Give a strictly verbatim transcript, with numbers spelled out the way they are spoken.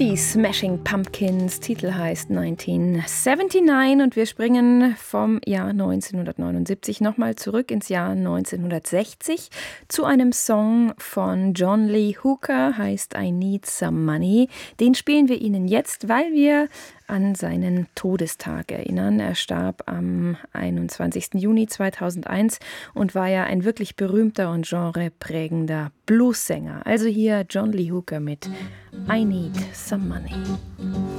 Die Smashing Pumpkins, Titel heißt neunzehnhundertneunundsiebzig und wir springen vom Jahr neunzehnhundertneunundsiebzig nochmal zurück ins Jahr neunzehnhundertsechzig zu einem Song von John Lee Hooker, heißt I Need Some Money. Den spielen wir Ihnen jetzt, weil wir an seinen Todestag erinnern. Er starb am einundzwanzigsten Juni zweitausendeins und war ja ein wirklich berühmter und genreprägender Bluessänger. Also hier John Lee Hooker mit I Need Some Money.